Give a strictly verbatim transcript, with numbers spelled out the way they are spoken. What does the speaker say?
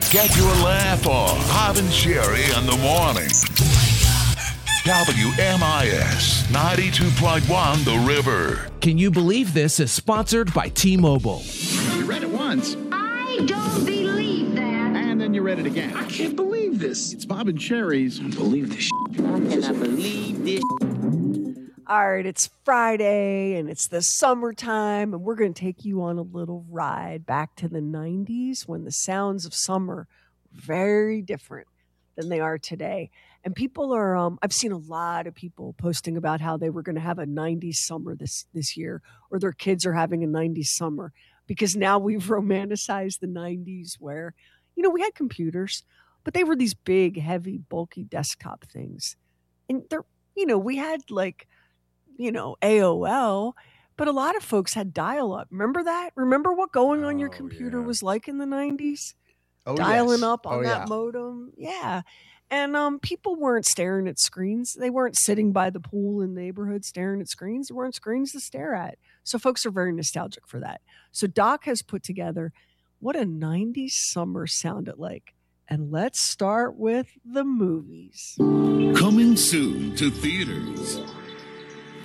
Get your laugh on. Bob and Sherry in the morning. W M I S ninety-two point one The River. Can you believe this is sponsored by T-Mobile? You read it once. I don't believe that. And then you read it again. I can't believe this. It's Bob and Sherry's. I don't believe this. I cannot believe this. All right, it's Friday and it's the summertime, and we're going to take you on a little ride back to the nineties when the sounds of summer were very different than they are today. And people are, um, I've seen a lot of people posting about how they were going to have a nineties summer this, this year, or their kids are having a nineties summer, because now we've romanticized the nineties where, you know, we had computers, but they were these big, heavy, bulky desktop things. And they're, you know, we had like, you know, A O L, but a lot of folks had dial-up. Remember that? Remember what going on your Oh, computer yeah. was like in the nineties? Oh, Dialing yes. up on Oh, that yeah. modem. Yeah. And um, people weren't staring at screens. They weren't sitting by the pool in the neighborhood staring at screens. There weren't screens to stare at. So folks are very nostalgic for that. So Doc has put together what a nineties summer sounded like. And let's start with the movies. Coming soon to theaters.